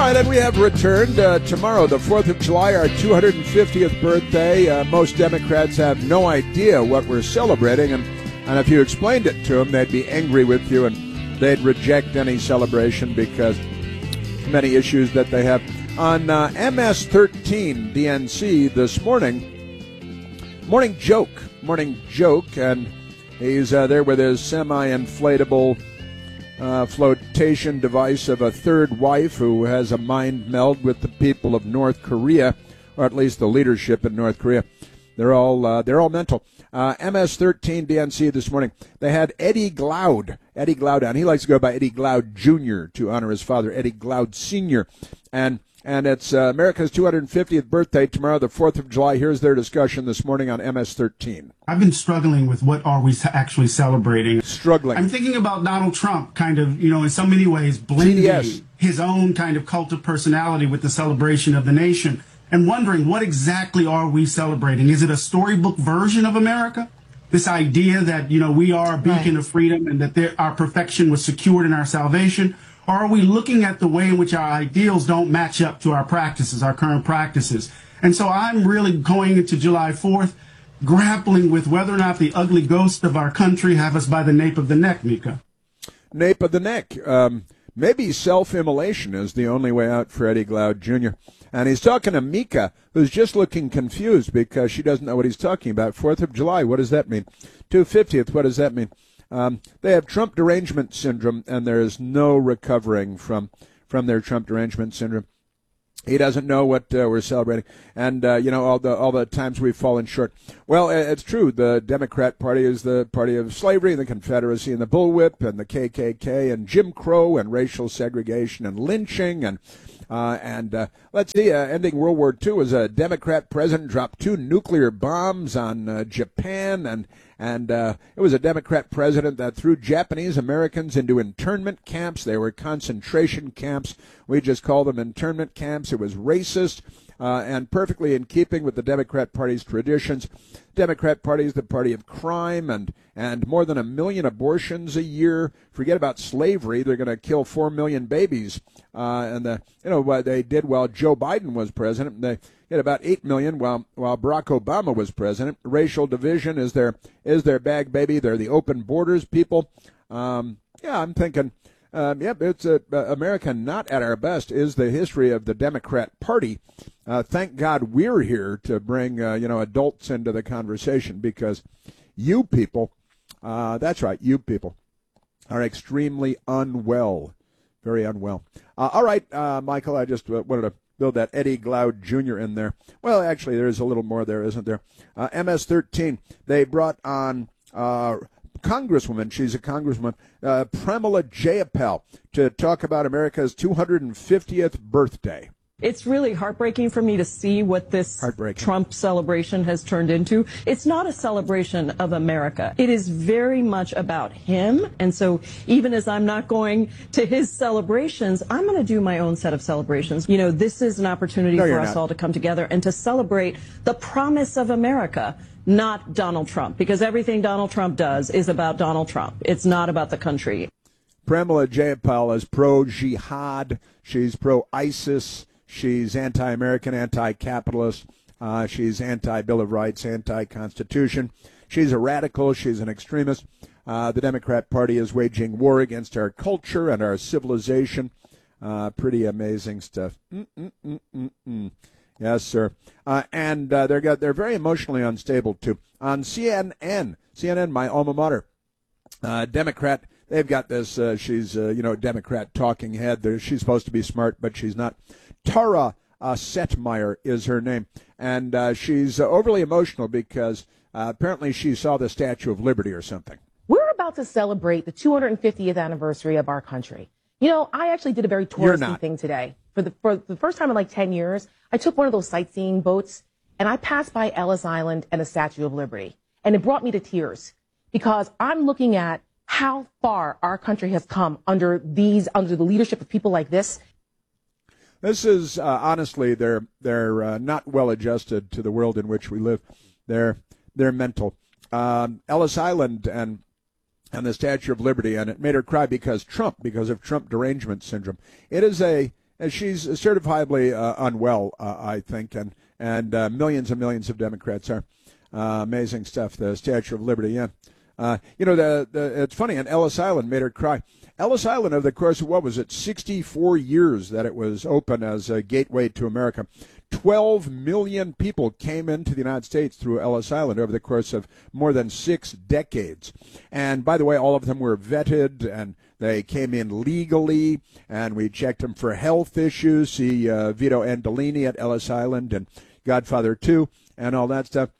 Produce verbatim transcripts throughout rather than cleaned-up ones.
right, and we have returned uh, tomorrow, the fourth of July, our two hundred fiftieth birthday. Uh, most Democrats have no idea what we're celebrating, and, and if you explained it to them, they'd be angry with you, and they'd reject any celebration because many issues that they have. On uh, M S thirteen D N C this morning, morning joke, morning joke, and he's uh, there with his semi-inflatable Uh, flotation device of a third wife who has a mind meld with the people of North Korea, or at least the leadership in North Korea. They're all uh, they're all mental. Uh, M S thirteen D N C this morning. They had Eddie Glaude, Eddie Glaude on. He likes to go by Eddie Glaude Junior to honor his father, Eddie Glaude Senior, and and it's uh, America's two hundred fiftieth birthday tomorrow, the fourth of July. Here's their discussion this morning on M S thirteen. I've been struggling with what are we actually celebrating. Struggling. I'm thinking about Donald Trump kind of, you know, in so many ways blending Yes. his own kind of cult of personality with the celebration of the nation and wondering what exactly are we celebrating? Is it a storybook version of America? This idea that, you know, we are a beacon Right. of freedom and that there, our perfection was secured in our salvation? Or are we looking at the way in which our ideals don't match up to our practices, our current practices? And so I'm really going into July fourth, grappling with whether or not the ugly ghosts of our country have us by the nape of the neck, Mika. Nape of the neck. Um, maybe self-immolation is the only way out for Eddie Glaude Junior And he's talking to Mika, who's just looking confused because she doesn't know what he's talking about. fourth of July, what does that mean? two hundred fiftieth, what does that mean? Um, they have Trump derangement syndrome, and there is no recovering from from their Trump derangement syndrome. He doesn't know what uh, we're celebrating, and uh, you know all the all the times we've fallen short. Well, it's true. The Democrat Party is the party of slavery, and the Confederacy, and the bullwhip, and the K K K, and Jim Crow, and racial segregation, and lynching, and uh, and uh, let's see. Uh, ending World War Two as a Democrat president dropped two nuclear bombs on uh, Japan, and and uh, it was a Democrat president that threw Japanese Americans into internment camps. They were concentration camps. We just call them internment camps. It was racist uh, and perfectly in keeping with the Democrat Party's traditions. Democrat Party is the party of crime and, and more than a million abortions a year. Forget about slavery. They're going to kill four million babies. Uh, and the, you know what they did while Joe Biden was president. They had about eight million while while Barack Obama was president. Racial division is their is their bag baby. They're the open borders people. Um, yeah, I'm thinking. Um, yep, it's a, uh, America not at our best is the history of the Democrat Party. Uh, thank God we're here to bring, uh, you know, adults into the conversation because you people, uh, that's right, you people are extremely unwell, very unwell. Uh, all right, uh, Michael, I just uh, wanted to build that Eddie Glaude Junior in there. Well, actually, there is a little more there, isn't there? Uh, M S thirteen, they brought on uh, Congresswoman, she's a congresswoman, uh, Pramila Jayapal, to talk about America's two hundred fiftieth birthday. It's really heartbreaking for me to see what this Trump celebration has turned into. It's not a celebration of America. It is very much about him. And so even as I'm not going to his celebrations, I'm going to do my own set of celebrations. You know, this is an opportunity No, for you're us not. all to come together and to celebrate the promise of America, not Donald Trump, because everything Donald Trump does is about Donald Trump. It's not about the country. Pramila Jayapal is pro-jihad. She's pro-ISIS. She's anti-American, anti-capitalist. Uh, she's anti-Bill of Rights, anti-Constitution. She's a radical. She's an extremist. Uh, the Democrat Party is waging war against our culture and our civilization. Uh, pretty amazing stuff. Mm-mm-mm-mm-mm. Yes, sir. Uh, and uh, they're got they're very emotionally unstable too. On C N N, C N N, my alma mater, uh, Democrat. They've got this. Uh, she's uh, you know Democrat talking head. There, she's supposed to be smart, but she's not. Tara uh, Setmeyer is her name, and uh, she's uh, overly emotional because uh, apparently she saw the Statue of Liberty or something. We're about to celebrate the two hundred fiftieth anniversary of our country. You know, I actually did a very You're touristy not. thing today. For the for the first time in like ten years, I took one of those sightseeing boats, and I passed by Ellis Island and the Statue of Liberty, and it brought me to tears because I'm looking at how far our country has come under these under the leadership of people like this. This is uh, honestly, they're they're uh, not well adjusted to the world in which we live. They're they're mental. Um, Ellis Island and and the Statue of Liberty, and it made her cry because Trump, because of Trump derangement syndrome. It is a she's certifiably uh, unwell, uh, I think, and and uh, millions and millions of Democrats are. Uh, amazing stuff. The Statue of Liberty, yeah. Uh, you know, the, the it's funny, and Ellis Island made her cry. Ellis Island, over the course of, what was it, sixty-four years that it was open as a gateway to America, twelve million people came into the United States through Ellis Island over the course of more than six decades. And by the way, all of them were vetted, and they came in legally, and we checked them for health issues. See uh, Vito Andolini at Ellis Island and Godfather two and all that stuff.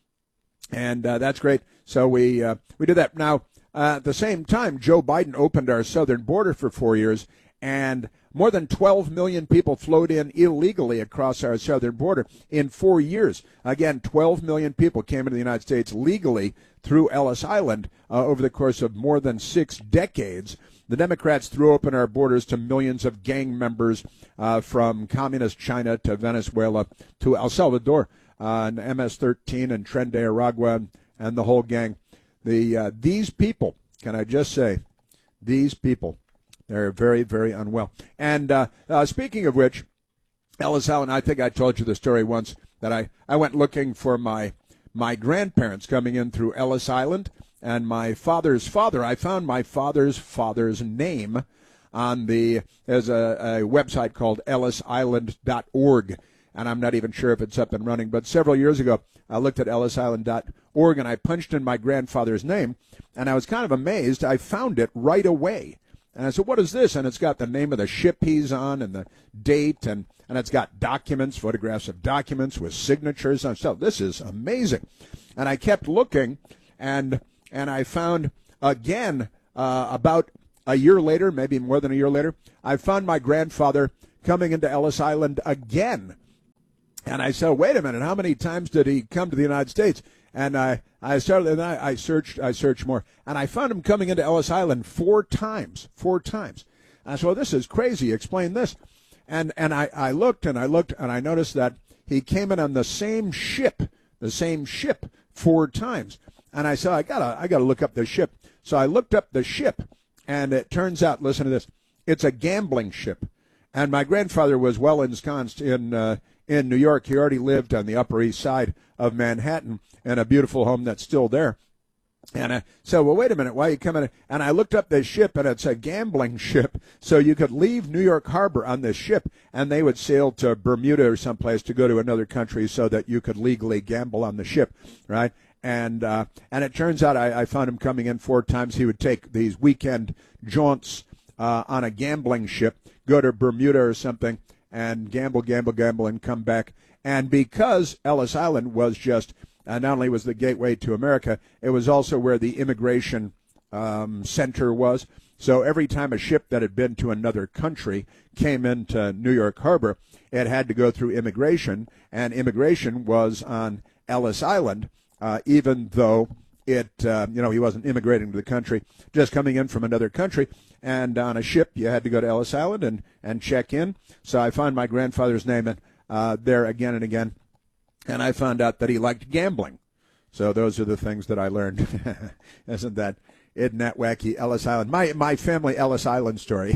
And uh, that's great. So we uh, we did that. Now, uh, at the same time, Joe Biden opened our southern border for four years, and more than twelve million people flowed in illegally across our southern border in four years. Again, twelve million people came into the United States legally through Ellis Island uh, over the course of more than six decades. The Democrats threw open our borders to millions of gang members uh, from communist China to Venezuela to El Salvador, uh, and M S thirteen and Tren de Aragua and, and the whole gang. The uh, these people, can I just say, these people, they're very, very unwell. And uh, uh, speaking of which, Ellis Island, I think I told you the story once that I, I went looking for my my grandparents coming in through Ellis Island, and my father's father. I found my father's father's name on the, there's a, a website called ellis island dot org, and I'm not even sure if it's up and running. But several years ago, I looked at ellis island dot org, and I punched in my grandfather's name, and I was kind of amazed. I found it right away. And I said, what is this? And it's got the name of the ship he's on and the date, and, and it's got documents, photographs of documents with signatures and stuff. This is amazing. And I kept looking, and and I found, again, uh, about a year later, maybe more than a year later, I found my grandfather coming into Ellis Island again. And I said, wait a minute, how many times did he come to the United States? And I, I started, and I, I searched, I searched more, and I found him coming into Ellis Island four times, four times. And so this is crazy. Explain this. And and I, I looked and I looked and I noticed that he came in on the same ship, the same ship four times. And I said, I gotta, I gotta look up this ship. So I looked up the ship, and it turns out, listen to this, it's a gambling ship. And my grandfather was well ensconced in uh, in New York. He already lived on the Upper East Side of Manhattan in a beautiful home that's still there. And I said, well, wait a minute, why are you coming in? And I looked up this ship, and it's a gambling ship. So you could leave New York Harbor on this ship, and they would sail to Bermuda or someplace to go to another country so that you could legally gamble on the ship, right? And uh, and it turns out I, I found him coming in four times. He would take these weekend jaunts uh, on a gambling ship, go to Bermuda or something, and gamble, gamble, gamble, and come back. And because Ellis Island was just, uh, not only was the gateway to America, it was also where the immigration um, center was. So every time a ship that had been to another country came into New York Harbor, it had to go through immigration, and immigration was on Ellis Island, uh, even though it, uh, you know, he wasn't immigrating to the country, just coming in from another country. And on a ship, you had to go to Ellis Island and, and check in. So I found my grandfather's name in, uh, there again and again. And I found out that he liked gambling. So those are the things that I learned. Isn't that, isn't that wacky? Ellis Island. My, my family Ellis Island story.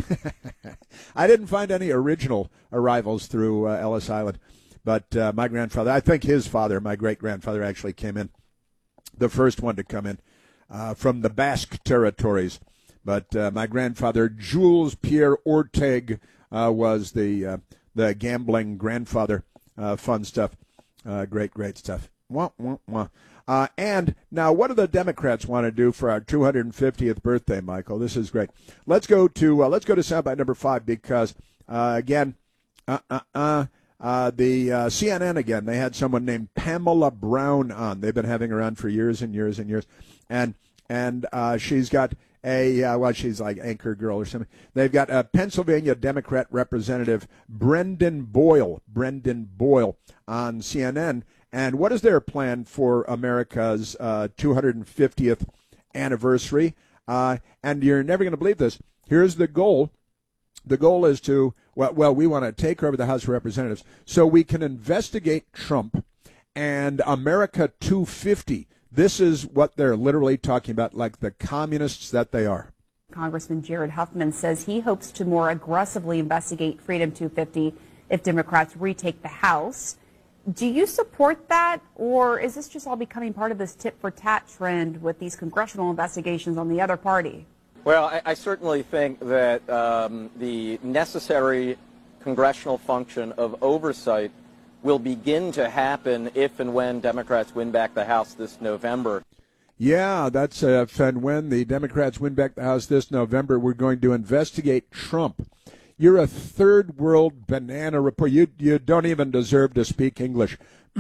I didn't find any original arrivals through uh, Ellis Island. But uh, my grandfather, I think his father, my great-grandfather, actually came in, the first one to come in uh, from the Basque territories. But uh, my grandfather, Jules Pierre Orteg, uh, was the uh, the gambling grandfather. Uh, fun stuff. Uh, great, great stuff. Wah, wah, wah. Uh, and now, what do the Democrats want to do for our two hundred fiftieth birthday, Michael? This is great. Let's go to uh, let's go to soundbite number five because uh, again, uh, uh, uh, uh, the uh, C N N again. They had someone named Pamela Brown on. They've been having her on for years and years and years, and and uh, she's got a uh, well, she's like anchor girl or something. They've got a Pennsylvania Democrat Representative Brendan Boyle, Brendan Boyle on C N N. And what is their plan for America's uh, two hundred fiftieth anniversary? Uh, and you're never going to believe this. Here's the goal. The goal is to, well, well, we want to take over the House of Representatives so we can investigate Trump and America two fifty. This is what they're literally talking about, like the communists that they are. Congressman Jared Huffman says he hopes to more aggressively investigate Freedom two fifty if Democrats retake the House. Do you support that, or is this just all becoming part of this tit-for-tat trend with these congressional investigations on the other party? Well, I, I certainly think that um, the necessary congressional function of oversight will begin to happen if and when Democrats win back the House this November. Yeah, that's uh, if and when the Democrats win back the House this November, we're going to investigate Trump. You're a third world banana report. You you don't even deserve to speak English.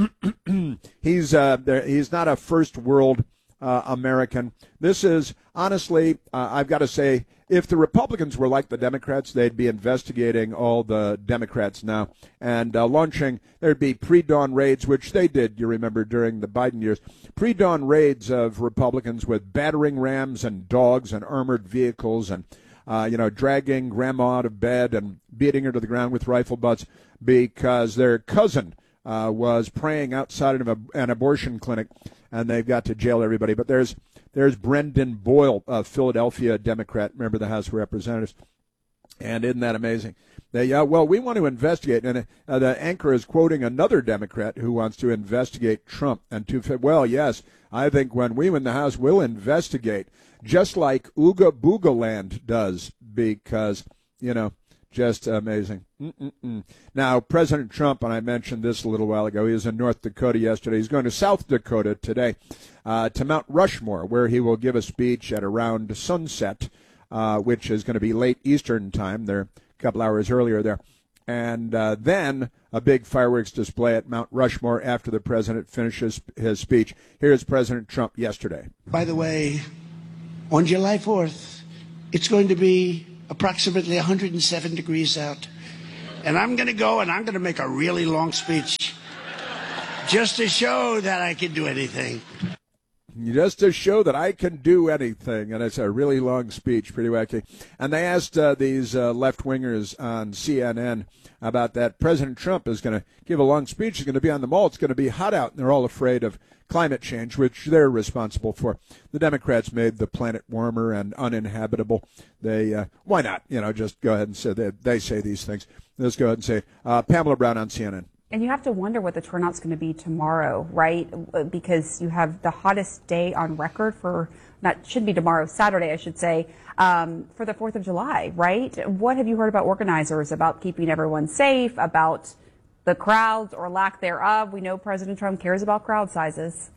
he's uh, there, he's not a first world uh, American. This is honestly, uh, I've got to say, if the Republicans were like the Democrats, they'd be investigating all the Democrats now and uh, launching. There'd be pre-dawn raids, which they did, you remember, during the Biden years. Pre-dawn raids of Republicans with battering rams and dogs and armored vehicles and, uh, you know, dragging grandma out of bed and beating her to the ground with rifle butts because their cousin uh, was praying outside of a, an abortion clinic, and they've got to jail everybody. But there's There's Brendan Boyle, a Philadelphia Democrat, member of the House of Representatives. And isn't that amazing? They, uh, well, we want to investigate. And uh, the anchor is quoting another Democrat who wants to investigate Trump. And to, well, yes, I think when we win the House, we'll investigate, just like Ooga Booga Land does, because, you know, just amazing. Mm-mm-mm. Now, President Trump, and I mentioned this a little while ago, he was in North Dakota yesterday. He's going to South Dakota today uh, to Mount Rushmore, where he will give a speech at around sunset, uh, which is going to be late Eastern time. They're a couple hours earlier there. And uh, then a big fireworks display at Mount Rushmore after the president finishes his speech. Here's President Trump yesterday. By the way, on July fourth, it's going to be approximately one hundred seven degrees out. And I'm going to go and I'm going to make a really long speech just to show that I can do anything. Just to show that I can do anything. And it's a really long speech, pretty wacky. And they asked uh, these uh, left-wingers on C N N about that. President Trump is going to give a long speech. He's going to be on the mall. It's going to be hot out. And they're all afraid of climate change, which they're responsible for. The Democrats made the planet warmer and uninhabitable. They, uh, why not? You know, just go ahead and say they, they say these things. Let's go ahead and say uh, Pamela Brown on C N N. And you have to wonder what the turnout's going to be tomorrow, right? Because you have the hottest day on record for, not should be tomorrow, Saturday, I should say, um, for the fourth of July, right? What have you heard about organizers, about keeping everyone safe, about the crowds or lack thereof? We know President Trump cares about crowd sizes.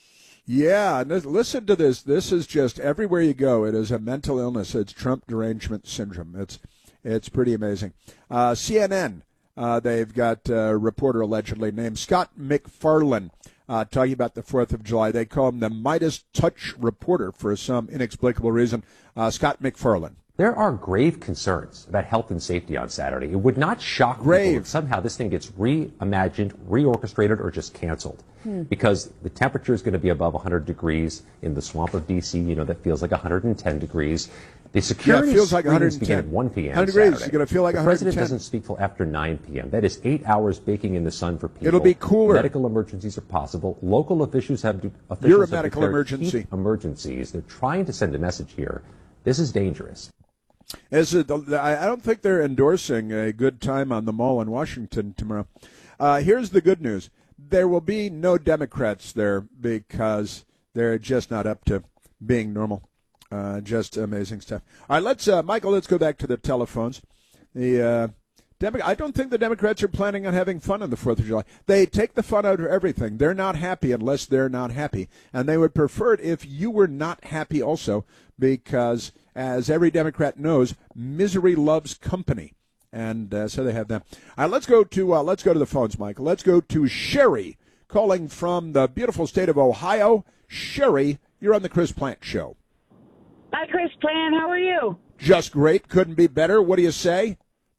Yeah, listen to this. This is just everywhere you go. It is a mental illness. It's Trump derangement syndrome. It's it's pretty amazing. Uh, C N N. Uh, they've got a reporter allegedly named Scott McFarlane uh, talking about the fourth of July. They call him the Midas Touch reporter for some inexplicable reason. Uh, Scott McFarlane. There are grave concerns about health and safety on Saturday. It would not shock grave. people if somehow this thing gets reimagined, reorchestrated, or just canceled. Hmm. Because the temperature is going to be above one hundred degrees in the swamp of D C. You know, that feels like one hundred ten degrees. The security yeah, it feels like one hundred ten. Begin at one p.m. one hundred degrees. Saturday. You're going to feel like the one hundred ten. The president doesn't speak till after nine p.m. That is eight hours baking in the sun for people. It'll be cooler. Medical emergencies are possible. Local officials have officials You're a have medical emergency. Heat emergencies. They're trying to send a message here. This is dangerous. Is it, I don't think they're endorsing a good time on the mall in Washington tomorrow. Uh, here's the good news. There will be no Democrats there because they're just not up to being normal. Uh, just amazing stuff. All right, let's, uh, Michael, let's go back to the telephones. The uh, Demo- I don't think the Democrats are planning on having fun on the fourth of July. They take the fun out of everything. They're not happy unless they're not happy. And they would prefer it if you were not happy also because, as every Democrat knows, misery loves company. And uh, so they have them. All right, let's go to uh, let's go to the phones, Michael. Let's go to Sherry calling from the beautiful state of Ohio. Sherry, you're on the Chris Plant Show. Hi, Chris Plant. How are you? Just great. Couldn't be better. What do you say?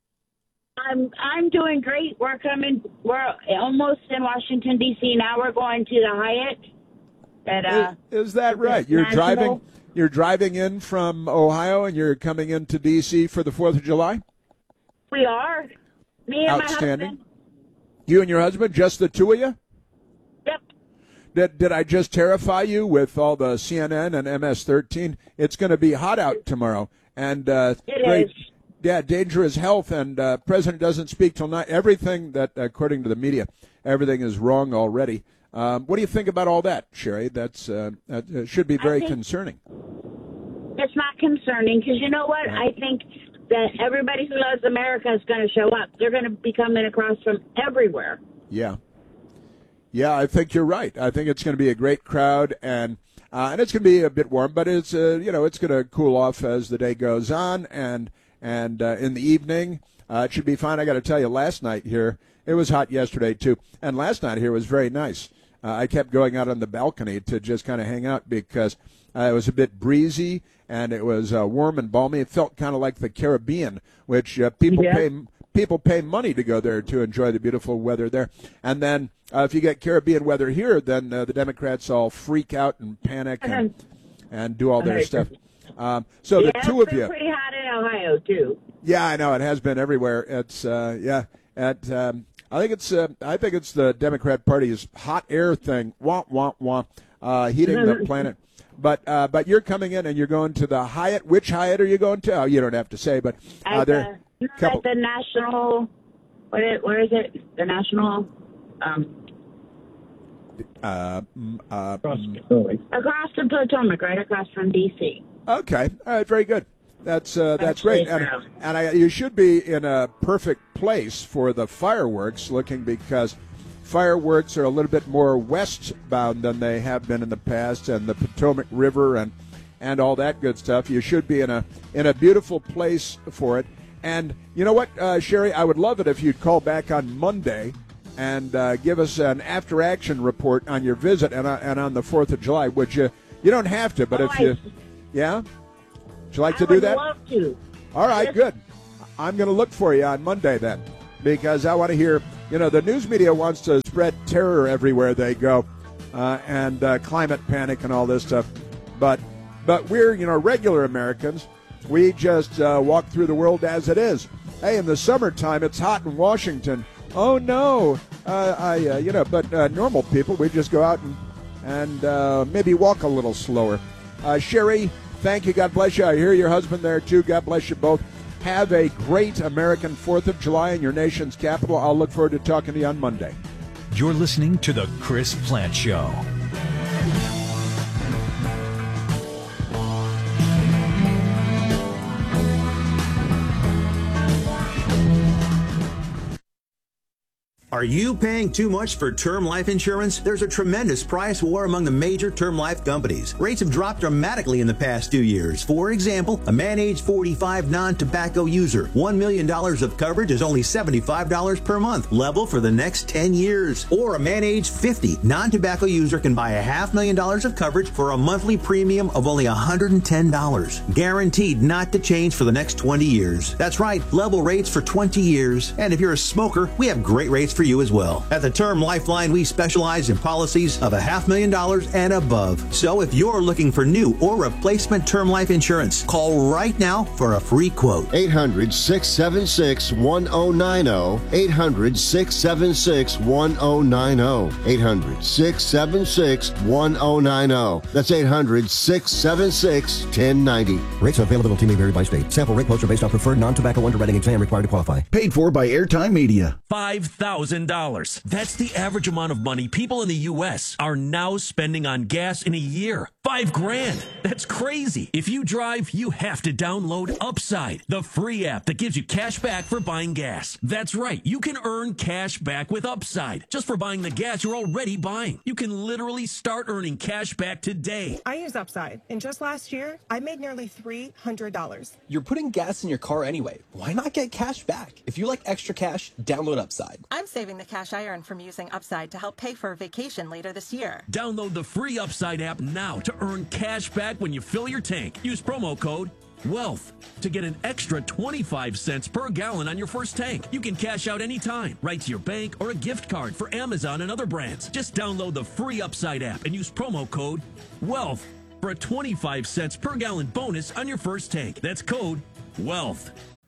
I'm I'm doing great. We're coming. We're almost in Washington D C now. We're going to the Hyatt. At, uh, is, is that right? You're National. driving. You're driving in from Ohio, and you're coming into D C for the Fourth of July. We are. Me and Outstanding. my husband. You and your husband, just the two of you? Yep. Did, did I just terrify you with all the C N N and M S thirteen? It's going to be hot out tomorrow, and uh, It great, is. yeah, dangerous health, and uh, president doesn't speak till night. Everything that, according to the media, everything is wrong already. Um, what do you think about all that, Sherry? That's uh, that uh, should be very think concerning. It's not concerning because you know what? I think that everybody who loves America is going to show up. They're going to be coming across from everywhere. Yeah. Yeah, I think you're right. I think it's going to be a great crowd, and uh, and it's going to be a bit warm, but it's uh, you know it's going to cool off as the day goes on, and and uh, in the evening uh, it should be fine. I got to tell you, last night here it was hot yesterday too, and last night here was very nice. Uh, I kept going out on the balcony to just kind of hang out because uh, it was a bit breezy and it was uh, warm and balmy. It felt kind of like the Caribbean, which uh, people Yeah. pay people pay money to go there to enjoy the beautiful weather there, and then. Uh, if you get Caribbean weather here, then uh, the Democrats all freak out and panic and, and do all their stuff. Um, so yeah, the two it's of you, been pretty hot in Ohio too. yeah, I know it has been everywhere. It's uh, yeah, at um, I think it's uh, I think it's the Democrat Party's hot air thing, wah wah wah, uh, heating the planet. But uh, but you're coming in and you're going to the Hyatt. Which Hyatt are you going to? Oh, you don't have to say, but uh, At there the, couple. at the national, what is, where is it? The national. Um, Uh, mm, uh, across the Potomac, right across from D C. Okay, all right, very good. That's uh, that's Actually, great, and, so. and I, you should be in a perfect place for the fireworks. Looking because fireworks are a little bit more westbound than they have been in the past, and the Potomac River and and all that good stuff. You should be in a in a beautiful place for it. And you know what, uh, Sherry, I would love it if you'd call back on Monday and uh, give us an after-action report on your visit and, uh, and on the fourth of July. Would you? You don't have to, but Oh, if you, I- yeah, would you like I to do would that? love to. All right, Yes. good. I'm going to look for you on Monday then, because I want to hear. You know, the news media wants to spread terror everywhere they go, uh, and uh, climate panic and all this stuff. But, but we're you know regular Americans. We just uh, walk through the world as it is. Hey, in the summertime, it's hot in Washington. Oh no, uh, I uh, you know, but uh, normal people, we just go out and and uh, maybe walk a little slower. Uh, Sherry, thank you. God bless you. I hear your husband there too. God bless you both. Have a great American fourth of July in your nation's capital. I'll look forward to talking to you on Monday. You're listening to The Chris Plante Show. Are you paying too much for term life insurance? There's a tremendous price war among the major term life companies. Rates have dropped dramatically in the past two years. For example, a man age forty-five non-tobacco user, one million dollars of coverage is only seventy-five dollars per month, level for the next ten years. Or a man age fifty non-tobacco user can buy a half million dollars of coverage for a monthly premium of only one hundred ten dollars. Guaranteed not to change for the next twenty years. That's right, level rates for twenty years. And if you're a smoker, we have great rates for you as well. At the Term Lifeline, we specialize in policies of a half million dollars and above. So if you're looking for new or replacement term life insurance, call right now for a free quote. eight hundred, six seven six, one oh nine oh. eight hundred, six seven six, one oh nine oh. eight hundred, six seven six, one oh nine oh. That's eight hundred, six seven six, one oh nine oh. Rates and availability may vary by state. Sample rate quotes are based on preferred non-tobacco underwriting exam required to qualify. Paid for by Airtime Media. five thousand dollars. That's the average amount of money people in the U S are now spending on gas in a year. Five grand. That's crazy. If you drive, you have to download Upside, the free app that gives you cash back for buying gas. That's right. You can earn cash back with Upside just for buying the gas you're already buying. You can literally start earning cash back today. I use Upside, and just last year, I made nearly three hundred dollars. You're putting gas in your car anyway. Why not get cash back? If you like extra cash, download Upside. I'm saving the cash I earn from using Upside to help pay for a vacation later this year. Download the free Upside app now to earn cash back when you fill your tank. Use promo code WEALTH to get an extra twenty-five cents per gallon on your first tank. You can cash out anytime, right to your bank or a gift card for Amazon and other brands. Just download the free Upside app and use promo code WEALTH for a twenty-five cents per gallon bonus on your first tank. That's code WEALTH.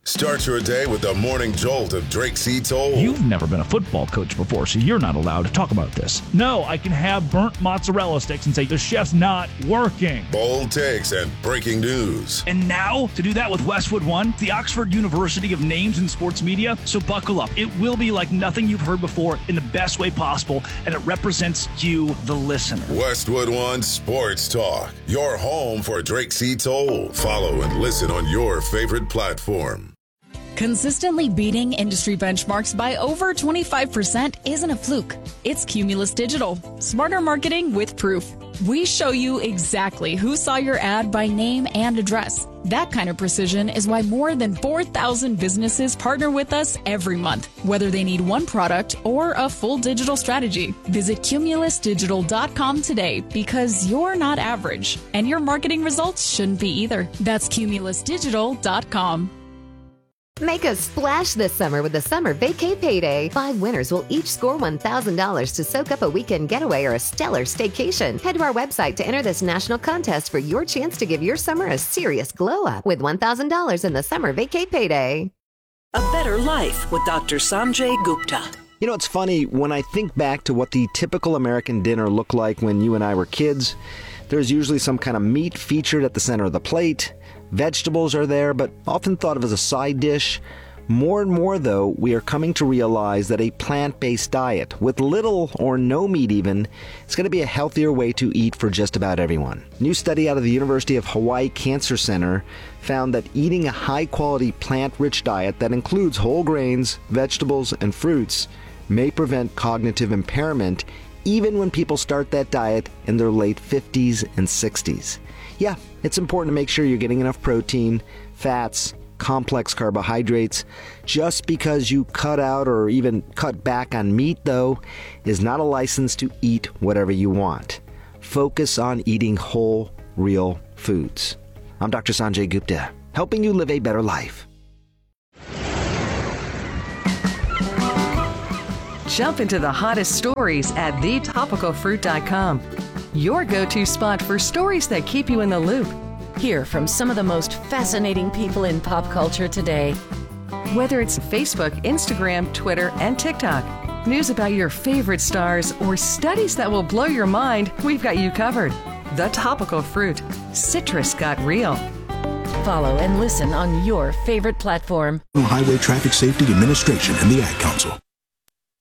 Start your day with the morning jolt of Drake C. Toll. You've never been a football coach before, so you're not allowed to talk about this. No, I can have burnt mozzarella sticks and say the chef's not working. Bold takes and breaking news. And now, to do that with Westwood One, the Oxford University of Names in Sports Media. So buckle up. It will be like nothing you've heard before in the best way possible, and it represents you, the listener. Westwood One Sports Talk, your home for Drake C. Toll. Follow and listen on your favorite platform. Consistently beating industry benchmarks by over twenty-five percent isn't a fluke. It's Cumulus Digital. Smarter marketing with proof. We show you exactly who saw your ad by name and address. That kind of precision is why more than four thousand businesses partner with us every month, whether they need one product or a full digital strategy. Visit cumulus digital dot com today because you're not average, and your marketing results shouldn't be either. That's cumulus digital dot com. Make a splash this summer with the Summer Vacay Payday. Five winners will each score one thousand dollars to soak up a weekend getaway or a stellar staycation. Head to our website to enter this national contest for your chance to give your summer a serious glow up with one thousand dollars in the Summer Vacay Payday. A Better Life with Doctor Sanjay Gupta. You know, it's funny, when I think back to what the typical American dinner looked like when you and I were kids, there's usually some kind of meat featured at the center of the plate. Vegetables are there, but often thought of as a side dish. More and more, though, we are coming to realize that a plant-based diet, with little or no meat even, is going to be a healthier way to eat for just about everyone. A new study out of the University of Hawaii Cancer Center found that eating a high-quality plant-rich diet that includes whole grains, vegetables, and fruits may prevent cognitive impairment even when people start that diet in their late fifties and sixties. Yeah, it's important to make sure you're getting enough protein, fats, complex carbohydrates. Just because you cut out or even cut back on meat, though, is not a license to eat whatever you want. Focus on eating whole, real foods. I'm Doctor Sanjay Gupta, helping you live a better life. Jump into the hottest stories at the topical fruit dot com. Your go-to spot for stories that keep you in the loop. Hear from some of the most fascinating people in pop culture today. Whether it's Facebook, Instagram, Twitter, and TikTok, news about your favorite stars, or studies that will blow your mind, we've got you covered. The Topical Fruit. Citrus got real. Follow and listen on your favorite platform. Highway Traffic Safety Administration and the Ad Council.